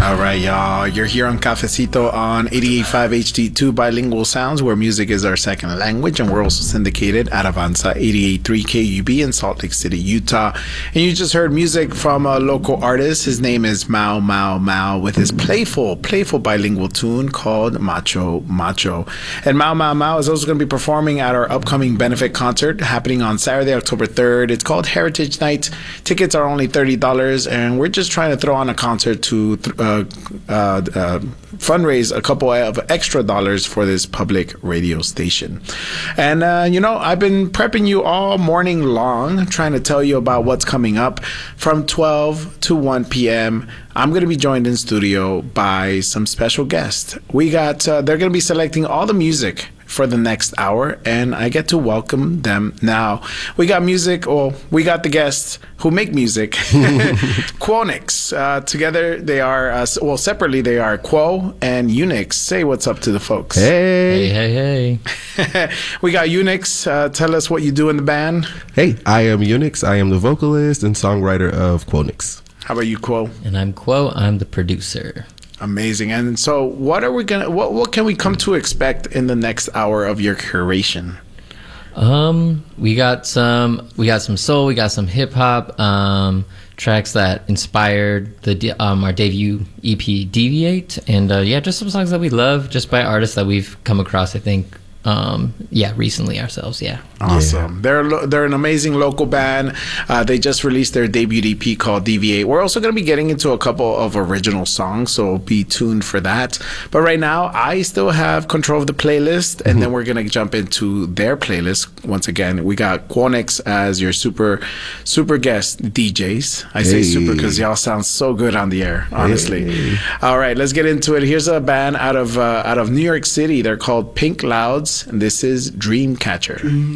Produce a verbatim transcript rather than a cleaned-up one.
All right, y'all. You're here on Cafecito on eighty-eight point five H D two Bilingual Sounds, where music is our second language, and we're also syndicated at Avanza eighty-eight point three K U B in Salt Lake City, Utah. And you just heard music from a local artist. His name is Mau Mau Mau with his playful, playful bilingual tune called Macho Macho. And Mau Mau Mau is also going to be performing at our upcoming benefit concert happening on Saturday, October third. It's called Heritage Night. Tickets are only thirty dollars, and we're just trying to throw on a concert to uh, Uh, uh, uh, fundraise a couple of extra dollars for this public radio station. And, uh, you know, I've been prepping you all morning long, trying to tell you about what's coming up from twelve to one p.m. I'm going to be joined in studio by some special guests. We got, uh, they're going to be selecting all the music for the next hour, and I get to welcome them now. We got music, or we got the guests who make music, Quonix. Uh, together they are, uh, well, separately they are Quo and Unix. Say what's up to the folks. Hey. Hey, hey, hey. We got Unix. Uh, tell us what you do in the band. Hey, I am Unix. I am the vocalist and songwriter of Quonix. How about you, Quo? And I'm Quo. I'm the producer. Amazing. And so what are we gonna what what can we come to expect in the next hour of your curation? Um we got some we got some soul, we got some hip hop, um tracks that inspired the um our debut E P Deviate, and uh, yeah, just some songs that we love just by artists that we've come across, I think. Um, yeah, recently ourselves, yeah. Awesome. Yeah. They're they're an amazing local band. Uh, they just released their debut E P called Deviate. We're also going to be getting into a couple of original songs, so be tuned for that. But right now, I still have control of the playlist, and mm-hmm. then we're going to jump into their playlist. Once again, we got Quonix as your super super guest D Js. I hey. say super because y'all sound so good on the air, honestly. Hey. All right, let's get into it. Here's a band out of uh, out of New York City. They're called Pink Louds. And this is Dreamcatcher. Dream